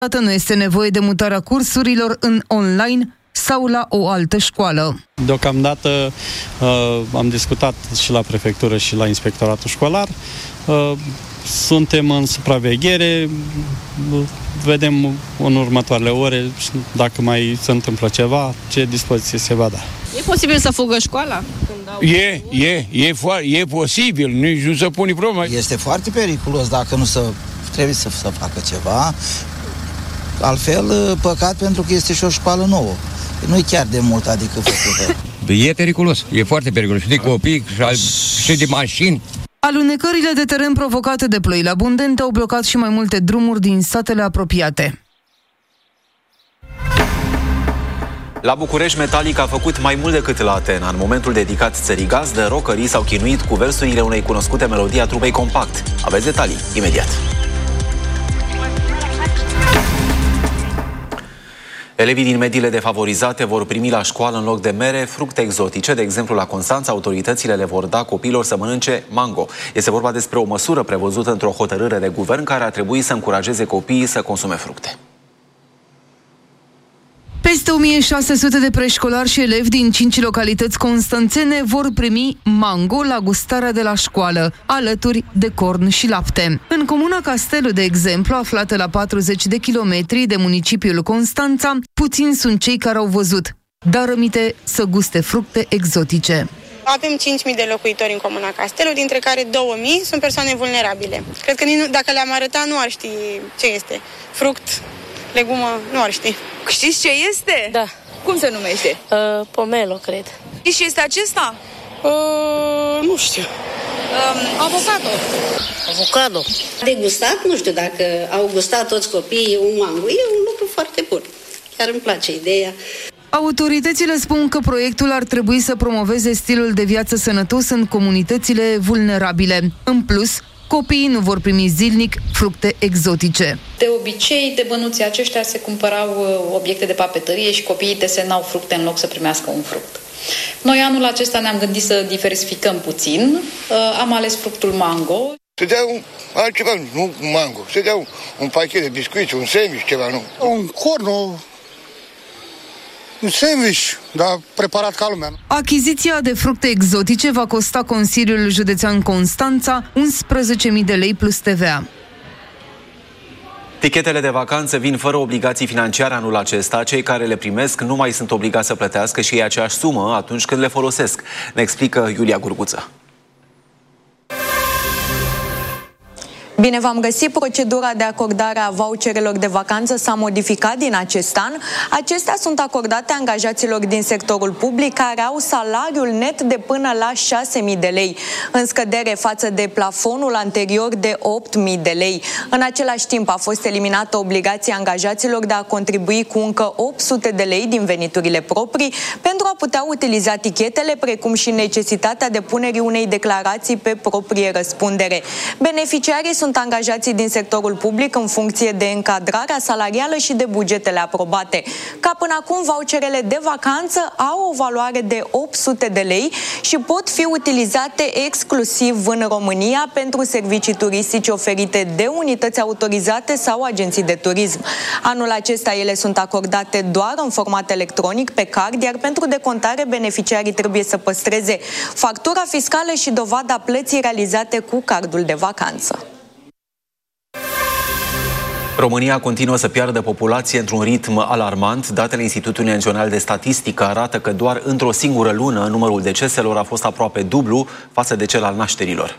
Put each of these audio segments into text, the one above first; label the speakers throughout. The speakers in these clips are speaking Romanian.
Speaker 1: Nu este nevoie de mutarea cursurilor în online sau la o altă școală.
Speaker 2: Deocamdată am discutat și la prefectură și la inspectoratul școlar. Suntem în supraveghere, vedem în următoarele ore dacă mai se întâmplă ceva, ce dispoziție se va da.
Speaker 3: E posibil să fugă școala?
Speaker 4: E posibil, nici nu se pune problema.
Speaker 5: Este foarte periculos dacă nu trebuie să facă ceva. Altfel, păcat, pentru că este și o școală nouă. Nu-i chiar de mult, adică făcută.
Speaker 4: E periculos, e foarte periculos. Și de copii, și de mașini.
Speaker 1: Alunecările de teren provocate de ploile abundente au blocat și mai multe drumuri din satele apropiate.
Speaker 6: La București, Metallic a făcut mai mult decât la Atena. În momentul dedicat țării gazdă, rockerii s-au chinuit cu versurile unei cunoscute melodii a trupei Compact. Aveți detalii imediat. Elevii din mediile defavorizate vor primi la școală în loc de mere fructe exotice. De exemplu, la Constanța, autoritățile le vor da copiilor să mănânce mango. Este vorba despre o măsură prevăzută într-o hotărâre de guvern care ar trebui să încurajeze copiii să consume fructe.
Speaker 1: Peste 1600 de preșcolari și elevi din 5 localități constanțene vor primi mango la gustarea de la școală, alături de corn și lapte. În comuna Castelu, de exemplu, aflată la 40 de kilometri de municipiul Constanța, puțini sunt cei care au văzut, dar rămite să guste fructe exotice.
Speaker 7: Avem 5.000 de locuitori în comuna Castelu, dintre care 2.000 sunt persoane vulnerabile. Cred că dacă le-am arătat, nu ar ști ce este. Fruct, legumă, nu ar ști.
Speaker 3: Știți ce este?
Speaker 8: Da.
Speaker 3: Cum se numește?
Speaker 8: Pomelo, cred.
Speaker 3: Și este acesta?
Speaker 7: Nu știu.
Speaker 8: Avocado. De gustat, nu știu dacă au gustat toți copiii un mango. E un lucru foarte bun. Chiar îmi place ideea.
Speaker 1: Autoritățile spun că proiectul ar trebui să promoveze stilul de viață sănătos în comunitățile vulnerabile. În plus, copiii nu vor primi zilnic fructe exotice.
Speaker 9: De obicei, de bănuții aceștia se cumpărau obiecte de papeterie și copiii desenau fructe în loc să primească un fruct. Noi anul acesta ne-am gândit să diversificăm puțin. Am ales fructul mango.
Speaker 10: Să dea altceva, nu un mango, să dea un pachet de biscuiți, un sandwich, ceva, nu?
Speaker 11: Un corn, un sandwich, dar preparat ca lumea.
Speaker 1: Achiziția de fructe exotice va costa Consiliul Județean Constanța 11.000 de lei plus TVA.
Speaker 6: Tichetele de vacanță vin fără obligații financiare anul acesta. Cei care le primesc nu mai sunt obligați să plătească și ei aceeași sumă atunci când le folosesc. Ne explică Iulia Gurguță.
Speaker 12: Bine v-am găsit! Procedura de acordare a voucherelor de vacanță s-a modificat din acest an. Acestea sunt acordate angajaților din sectorul public care au salariul net de până la 6.000 de lei, în scădere față de plafonul anterior de 8.000 de lei. În același timp a fost eliminată obligația angajaților de a contribui cu încă 800 de lei din veniturile proprii pentru a putea utiliza tichetele, precum și necesitatea depunerii unei declarații pe proprie răspundere. Beneficiarii sunt angajații din sectorul public în funcție de încadrarea salarială și de bugetele aprobate. Ca până acum, voucherele de vacanță au o valoare de 800 de lei și pot fi utilizate exclusiv în România pentru servicii turistice oferite de unități autorizate sau agenții de turism. Anul acesta ele sunt acordate doar în format electronic pe card, iar pentru decontare beneficiarii trebuie să păstreze factura fiscală și dovada plății realizate cu cardul de vacanță.
Speaker 6: România continuă să piardă populație într-un ritm alarmant. Datele Institutului Național de Statistică arată că doar într-o singură lună numărul deceselor a fost aproape dublu față de cel al nașterilor.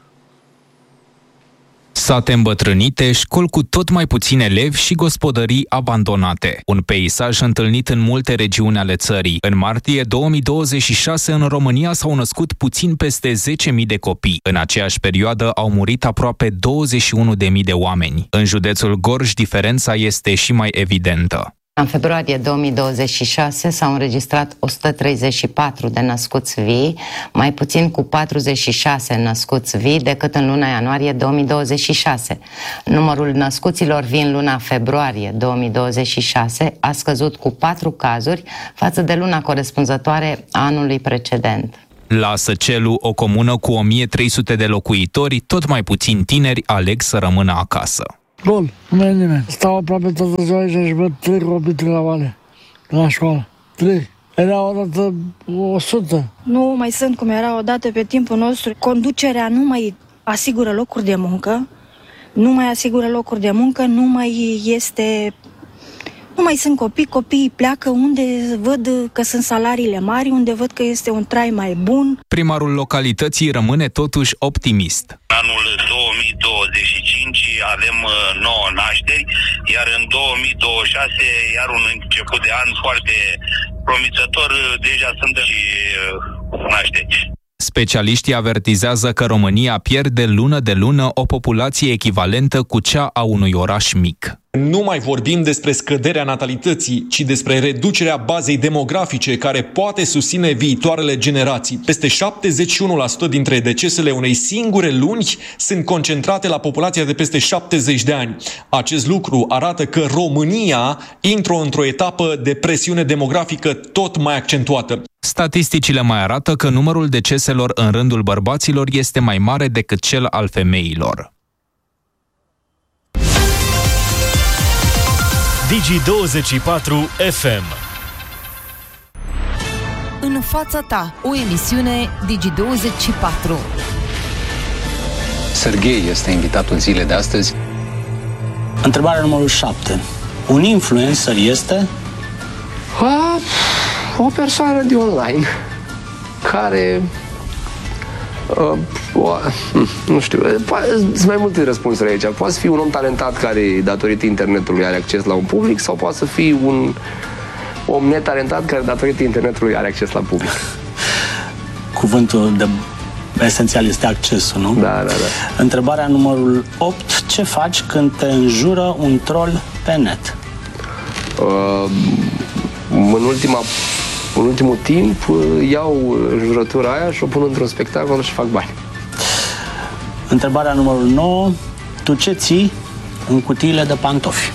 Speaker 13: Sate îmbătrânite, școli cu tot mai puțini elevi și gospodării abandonate. Un peisaj întâlnit în multe regiuni ale țării. În martie 2026, în România s-au născut puțin peste 10.000 de copii. În aceeași perioadă au murit aproape 21.000 de oameni. În județul Gorj, diferența este și mai evidentă.
Speaker 14: În februarie 2026 s-au înregistrat 134 de născuți vii, mai puțin cu 46 născuți vii decât în luna ianuarie 2026. Numărul născuților vii în luna februarie 2026 a scăzut cu 4 cazuri față de luna corespunzătoare a anului precedent.
Speaker 13: La Săcelu, o comună cu 1300 de locuitori, tot mai puțini tineri aleg să rămână acasă.
Speaker 15: Gol, nu mai e nimeni. Stau aproape toată ziua aici și văd 3 copii la oale, de la școală. 3. Era odată 100.
Speaker 16: Nu mai sunt cum era odată pe timpul nostru. Conducerea nu mai asigură locuri de muncă, nu mai asigură locuri de muncă, nu mai sunt copiii pleacă unde văd că sunt salariile mari, unde văd că este un trai mai bun.
Speaker 13: Primarul localității rămâne totuși optimist.
Speaker 17: Anul 2025 avem 9 nașteri, iar în 2026, iar un început de an foarte promițător, deja sunt și nașteri.
Speaker 13: Specialiștii avertizează că România pierde lună de lună o populație echivalentă cu cea a unui oraș mic.
Speaker 18: Nu mai vorbim despre scăderea natalității, ci despre reducerea bazei demografice care poate susține viitoarele generații. Peste 71% dintre decesele unei singure luni sunt concentrate la populația de peste 70 de ani. Acest lucru arată că România intră într-o etapă de presiune demografică tot mai accentuată.
Speaker 13: Statisticile mai arată că numărul deceselor în rândul bărbaților este mai mare decât cel al femeilor.
Speaker 19: Digi24 FM.
Speaker 1: În fața ta, o emisiune Digi24.
Speaker 20: Serghei este invitatul zilei de astăzi.
Speaker 21: Întrebarea numărul 7. Un influencer este?
Speaker 22: O persoană de online care nu știu, sunt mai multe răspunsuri aici. Poate fi un om talentat care, datorită internetului, are acces la un public, sau poate să fie un om netalentat care, datorită internetului, are acces la public.
Speaker 21: Cuvântul esențial este accesul, nu?
Speaker 22: Da.
Speaker 21: Întrebarea numărul 8. Ce faci când te înjură un troll pe net?
Speaker 22: În ultimul timp iau înjurătura aia și o pun într-un spectacol și fac bani.
Speaker 21: Întrebarea numărul 9. Tu ce ții în cutiile de pantofi?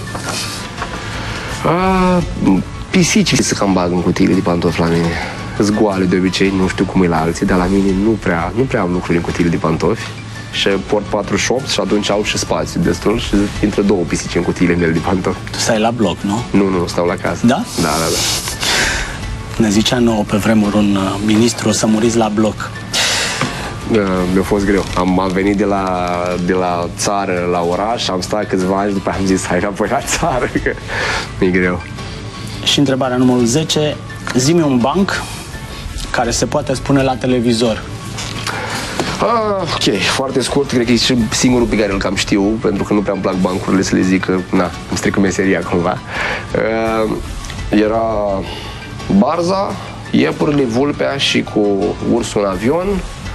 Speaker 22: Pisicii se cam bag în cutiile de pantofi la mine. Sunt goale de obicei, nu știu cum e la alții, dar la mine nu prea am lucruri în cutiile de pantofi. Și port 48 și atunci au și spațiu destul și intră 2 pisici în cutiile mele de pantofi.
Speaker 21: Tu stai la bloc, nu?
Speaker 22: Nu, stau la casă.
Speaker 21: Da?
Speaker 22: Da.
Speaker 21: Ne zicea nouă pe vremuri un ministru, o să muriți la bloc.
Speaker 22: Mi-a fost greu. Am venit de la țară la oraș, am stat câțiva ani și după am zis hai înapoi la țară, că e greu.
Speaker 21: Și întrebarea numărul 10. Zi-mi un banc care se poate spune la televizor.
Speaker 22: Ok, foarte scurt, cred că e și singurul pe care îl cam știu, pentru că nu prea îmi plac bancurile, să le zic că, îmi strică meseria cumva. Era Barza, iepurile, vulpea și cu ursul în avion,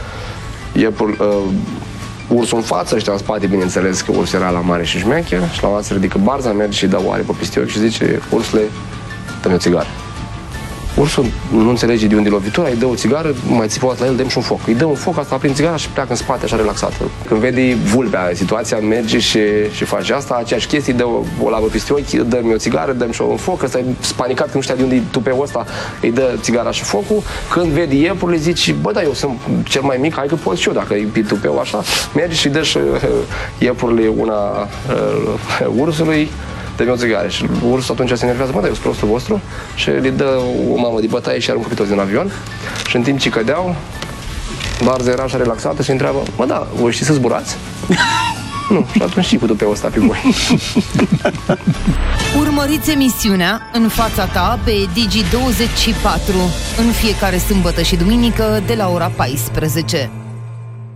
Speaker 22: ursul în față, ăștia în spate, bineînțeles că ursul era la mare și șmecher, și la față ridică Barza, merge și dă o aripă peste ochi și zice: ursule, dă-mi o țigară. Ursul nu înțelege de unde e lovitura, îi dă o țigară, mai țipat la el, dăm și un foc. Îi dă un foc, asta aprinde țigara și pleacă în spate, așa relaxată. Când vede vulpea situația, merge și face asta, aceeași chestie, dă o lavă peste ochi, dă-mi o țigară, dăm și un foc, ăsta e spanicat, că nu știa de unde e tupeul ăsta, îi dă țigara și focul. Când vede iepurile, zice: bă, da, eu sunt cel mai mic, hai că pot și eu, dacă e tupeu așa. Merge și dă și iepurile una ursului, dă-mi o țigară. Și ursul atunci se enervează: mă, dar eu sunt prostul vostru? Și le dă o mamă de bătaie și aruncă pe toți din avion. Și în timp ce cădeau, Barza era așa relaxată și întreabă: mă, da, voi știți să zburați? Nu, și atunci și cu tupeul ăsta pe voi.
Speaker 1: Urmăriți emisiunea În fața ta pe Digi24 în fiecare sâmbătă și duminică de la ora 14.